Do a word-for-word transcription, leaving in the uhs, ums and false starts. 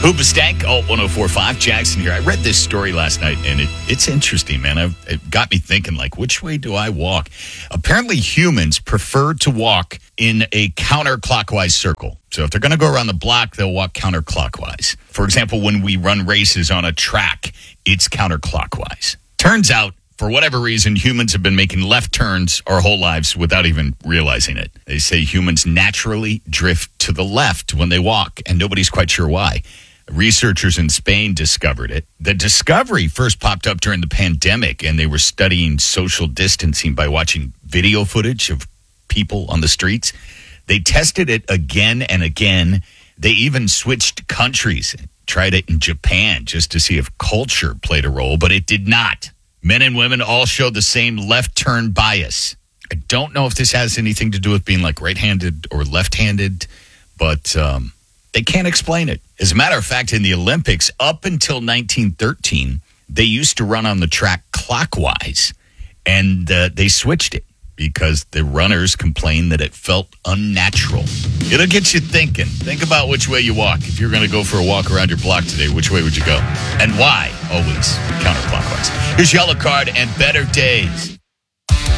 Hoobastank, Alt one oh four point five, Jackson here. I read this story last night, and it, it's interesting, man. I've, it got me thinking, like, which way do I walk? Apparently, humans prefer to walk in a counterclockwise circle. So if they're going to go around the block, they'll walk counterclockwise. For example, when we run races on a track, it's counterclockwise. Turns out, for whatever reason, humans have been making left turns our whole lives without even realizing it. They say humans naturally drift to the left when they walk, and nobody's quite sure why. Researchers in Spain discovered it. The discovery first popped up during the pandemic, and they were studying social distancing by watching video footage of people on the streets. They tested it again and again. They even switched countries, tried it in Japan just to see if culture played a role, but it did not. Men and women all showed the same left turn bias. I don't know if this has anything to do with being like right-handed or left-handed, but um, they can't explain it. As a matter of fact, in the Olympics, up until nineteen thirteen, they used to run on the track clockwise, and uh, they switched it because the runners complained that it felt unnatural. It'll get you thinking. Think about which way you walk. If you're going to go for a walk around your block today, which way would you go? And why? Always counterclockwise. Here's Yellow Card and Better Days.